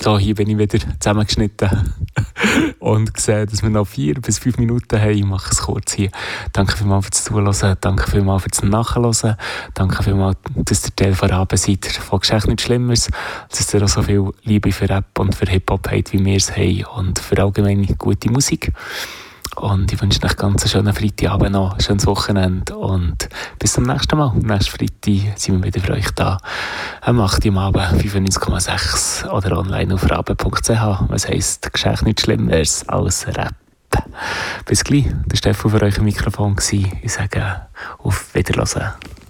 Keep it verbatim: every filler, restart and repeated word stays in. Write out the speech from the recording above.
So, hier bin ich wieder zusammengeschnitten und sehe, dass wir noch vier bis fünf Minuten haben. Ich mache es kurz hier. Danke vielmals fürs Zuhören, danke vielmals fürs Nachhören, danke vielmals, dass ihr Teil von Abend seid von «Geschäft nicht Schlimmeres», dass ihr auch so viel Liebe für Rap und für Hip-Hop habt, wie wir es haben und für allgemeine gute Musik. Und ich wünsche euch ganz einen schönen Freitagabend noch, ein schönes Wochenende und bis zum nächsten Mal. Am nächsten Freitag sind wir wieder für euch da. Am acht Uhr am Abend, fünfundneunzig Komma sechs oder online auf rabe punkt c h. Was heisst, Geschäft nicht Schlimmeres als Rap. Bis gleich, der Stefan für euch im Mikrofon. Ich sage auf Wiederhören.